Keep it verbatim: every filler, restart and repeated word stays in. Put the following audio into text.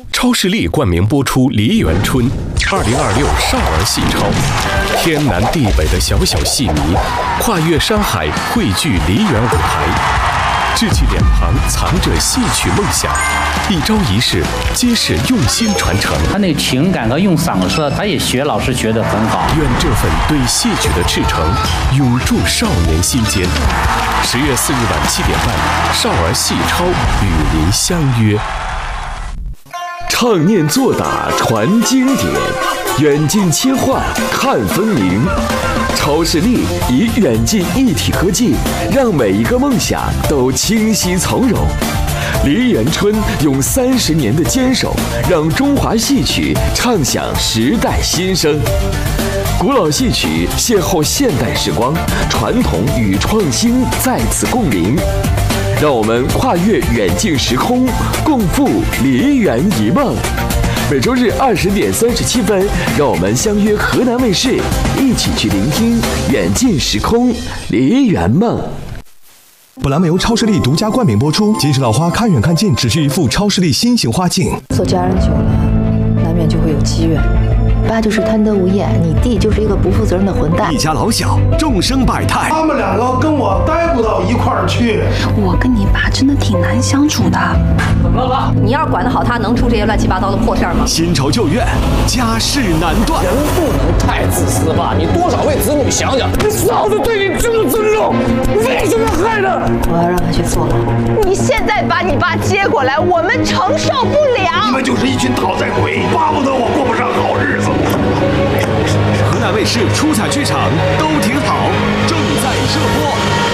超视力冠名播出《梨园春》，二零二六少儿戏超，天南地北的小小戏迷，跨越山海汇聚梨园舞台，稚气脸庞藏着戏曲梦想，一招一式皆是用心传承。 他那个情感和用嗓子，他也学老师学得很好。 愿这份对戏曲的赤诚永驻少年心间。十月四日晚七点半，少儿戏超与您相约。 唱念做打传经典，远近切换看分明。超视力以远近一体合技，让每一个梦想都清晰从容。梨园春用三十年的坚守，让中华戏曲唱响时代新声。古老戏曲邂逅现代时光，传统与创新在此共鸣。让我们跨越远近时空，共赴梨园一梦。每周日二十点三十七分，让我们相约河南卫视，一起去聆听远近时空梨园梦。 本栏目由超视力独家冠名播出。金石老花看远看近，只需一副超视力新型花镜。 做家人久了，难免就会有积怨。爸就是贪得无厌，你弟就是一个不负责任的混蛋。 一家老小，众生百态。 他们两个跟我待不到一块儿去。 我跟你爸真的挺难相处的。 怎么了爸？你要是管得好他，能出这些乱七八糟的破事儿吗？ 新仇旧怨，家事难断。 人不能太自私吧？你多少为子女想想。你嫂子对你这么尊重，为什么害他？ 我要让他去坐牢。 你现在把你爸接过来，我们承受不了。 你们就是一群讨债鬼，巴不得我过不上好日子。 河南卫视出彩剧场都挺好，正在热播。